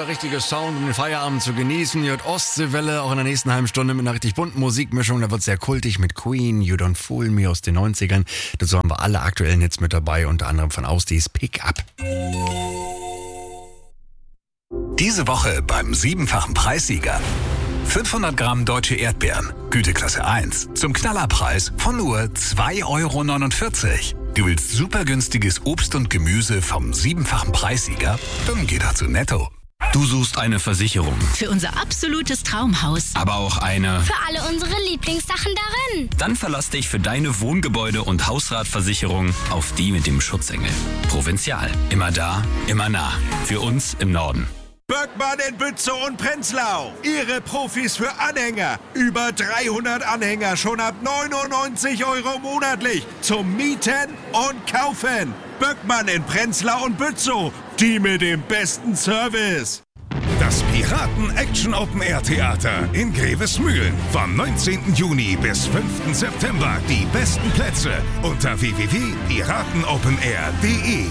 guter, richtiger Sound, um den Feierabend zu genießen. Ihr hört Ostseewelle, auch in der nächsten halben Stunde mit einer richtig bunten Musikmischung. Da wird sehr kultig mit Queen, You Don't Fool Me aus den 90ern. Dazu haben wir alle aktuellen Hits mit dabei, unter anderem von Austis Pick Up. Diese Woche beim 7-fachen Preissieger. 500 Gramm deutsche Erdbeeren, Güteklasse 1, zum Knallerpreis von nur 2,49 €. Du willst super günstiges Obst und Gemüse vom 7-fachen Preissieger? Dann geh doch zu Netto. Du suchst eine Versicherung. Für unser absolutes Traumhaus. Aber auch eine... Für alle unsere Lieblingssachen darin. Dann verlass dich für deine Wohngebäude- und Hausratversicherung auf die mit dem Schutzengel. Provinzial. Immer da, immer nah. Für uns im Norden. Böckmann in Bützow und Prenzlau. Ihre Profis für Anhänger. Über 300 Anhänger schon ab 99 € monatlich. Zum Mieten und Kaufen. Böckmann in Prenzlau und Bützow. Die mit dem besten Service. Das Piraten-Action-Open-Air-Theater in Grevesmühlen. Vom 19. Juni bis 5. September. Die besten Plätze unter www.piratenopenair.de.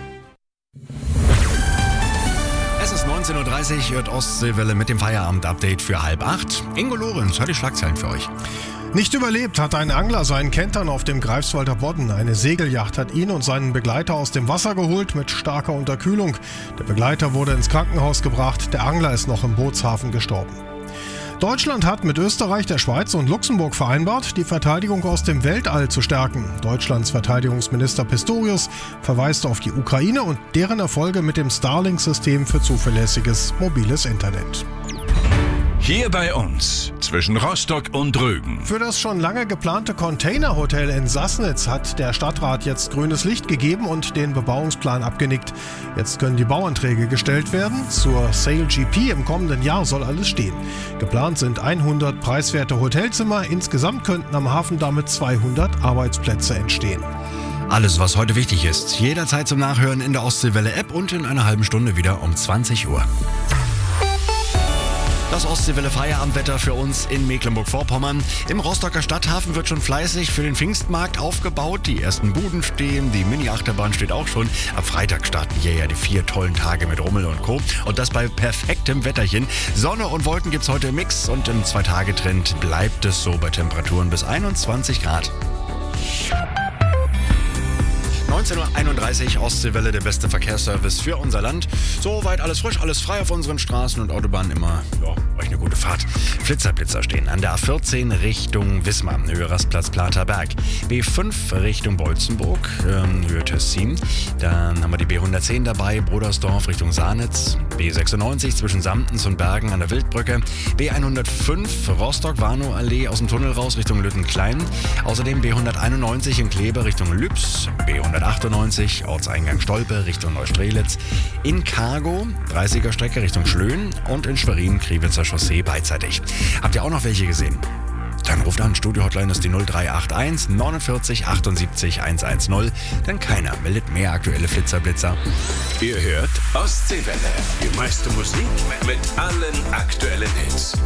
Es ist 19.30 Uhr, hört Ostseewelle mit dem Feierabend-Update für 7:30. Ingo Lorenz hat die Schlagzeilen für euch. Nicht überlebt hat ein Angler seinen Kentern auf dem Greifswalder Bodden. Eine Segelyacht hat ihn und seinen Begleiter aus dem Wasser geholt mit starker Unterkühlung. Der Begleiter wurde ins Krankenhaus gebracht, der Angler ist noch im Bootshafen gestorben. Deutschland hat mit Österreich, der Schweiz und Luxemburg vereinbart, die Verteidigung aus dem Weltall zu stärken. Deutschlands Verteidigungsminister Pistorius verweist auf die Ukraine und deren Erfolge mit dem Starlink-System für zuverlässiges mobiles Internet. Hier bei uns, zwischen Rostock und Rügen. Für das schon lange geplante Containerhotel in Sassnitz hat der Stadtrat jetzt grünes Licht gegeben und den Bebauungsplan abgenickt. Jetzt können die Bauanträge gestellt werden. Zur Sale GP im kommenden Jahr soll alles stehen. Geplant sind 100 preiswerte Hotelzimmer. Insgesamt könnten am Hafen damit 200 Arbeitsplätze entstehen. Alles, was heute wichtig ist, jederzeit zum Nachhören in der Ostseewelle-App und in einer halben Stunde wieder um 20 Uhr. Das Ostseewelle-Feierabendwetter für uns in Mecklenburg-Vorpommern. Im Rostocker Stadthafen wird schon fleißig für den Pfingstmarkt aufgebaut. Die ersten Buden stehen, die Mini-Achterbahn steht auch schon. Ab Freitag starten hier ja die 4 tollen Tage mit Rummel und Co. Und das bei perfektem Wetterchen. Sonne und Wolken gibt's heute im Mix und im 2-Tage-Trend bleibt es so bei Temperaturen bis 21 Grad. 19.31 Uhr, Ostseewelle, der beste Verkehrsservice für unser Land. Soweit alles frisch, alles frei auf unseren Straßen und Autobahnen. Immer, euch eine gute Fahrt. Flitzer stehen an der A14 Richtung Wismar, Höhe Rastplatz Platerberg. B5 Richtung Bolzenburg, Höhe Tessin. Dann haben wir die B110 dabei, Brodersdorf Richtung Sahnitz. B96 zwischen Samtens und Bergen an der Wildbrücke. B105 Rostock-Warnow-Allee aus dem Tunnel raus Richtung Lüttenklein. Außerdem B191 in Kleve Richtung Lübs. B198 Ortseingang Stolpe Richtung Neustrelitz. In Cargo 30er Strecke Richtung Schlöhn und in Schwerin Kriwitzer Chaussee beidseitig. Habt ihr auch noch welche gesehen? Dann ruft an, Studio-Hotline ist die 0381 49 78 110, denn keiner meldet mehr aktuelle Flitzer-Blitzer. Ihr hört Ostseewelle. Die meiste Musik mit allen aktuellen Hits.